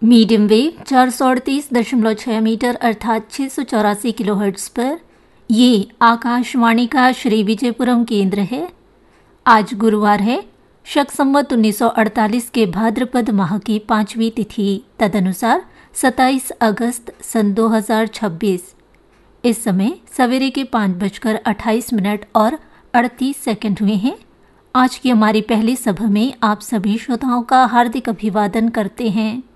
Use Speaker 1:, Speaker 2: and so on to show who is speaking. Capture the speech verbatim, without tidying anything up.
Speaker 1: Medium wave चार सौ अड़तीस दशमलव छः मीटर अर्थात छः सौ चौरासी किलो हर्ट्ज पर ये आकाशवाणी का श्री विजयपुरम केंद्र है। आज गुरुवार है, शक संवत उन्नीस सौ अड़तालीस के भाद्रपद माह की पांचवी तिथि, तदनुसार सत्ताईस अगस्त सन दो हज़ार छब्बीस। इस समय सवेरे के पाँच बजकर अट्ठाईस मिनट और अड़तीस सेकंड हुए हैं। आज की हमारी पहली सभा में आप सभी श्रोताओं का हार्दिक अभिवादन करते हैं।